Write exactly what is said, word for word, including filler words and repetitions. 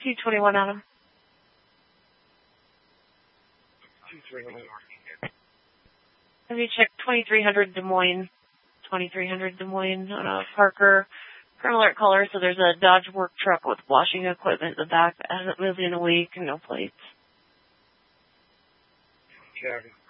two twenty-one, Adam. two twenty-one. Have you checked twenty-three hundred Des Moines? twenty-three hundred Des Moines on a Parker Current Alert caller. So there's a Dodge work truck with washing equipment in the back that hasn't moved in a week and no plates. Copy.